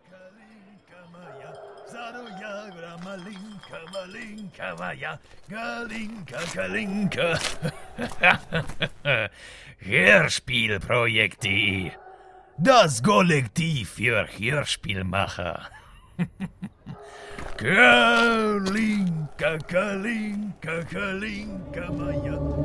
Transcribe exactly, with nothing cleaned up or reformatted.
Kalinka Maja, Sadoja, Gramalinka, Malinka Maja, Galinka, Kalinka. Hörspielprojekt.de, das Kollektiv für Hörspielmacher. Kalinka, Kalinka, Kalinka Maja.